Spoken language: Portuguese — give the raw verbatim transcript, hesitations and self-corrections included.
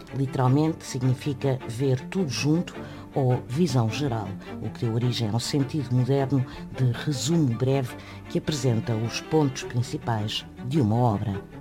Literalmente significa ver tudo junto ou visão geral, o que deu origem ao sentido moderno de resumo breve que apresenta os pontos principais de uma obra.